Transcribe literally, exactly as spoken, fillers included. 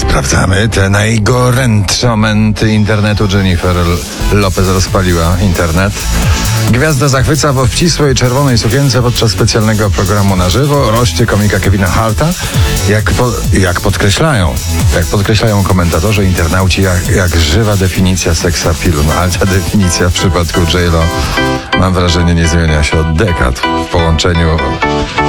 Sprawdzamy te najgorętsze momenty internetu. Jennifer Lopez rozpaliła internet. Gwiazda zachwyca w obcisłej czerwonej sukience podczas specjalnego programu na żywo. Roście komika Kevina Harta. Jak, po, jak podkreślają, jak podkreślają komentatorzy, internauci, jak, jak żywa definicja seksapilu. No ale ta definicja w przypadku J Lo, mam wrażenie, nie zmienia się od dekad w połączeniu